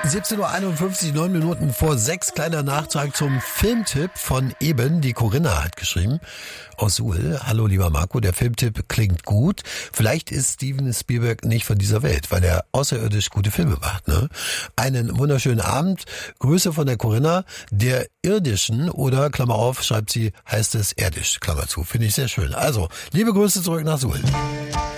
17:51 Uhr, 9 Minuten vor 6, kleiner Nachtrag zum Filmtipp von eben. Die Corinna hat geschrieben aus Suhl. Hallo lieber Marco, der Filmtipp klingt gut. Vielleicht ist Steven Spielberg nicht von dieser Welt, weil er außerirdisch gute Filme macht. Ne? Einen wunderschönen Abend. Grüße von der Corinna, der irdischen oder, Klammer auf, schreibt sie, heißt es erdisch, Klammer zu. Finde ich sehr schön. Also, liebe Grüße zurück nach Suhl.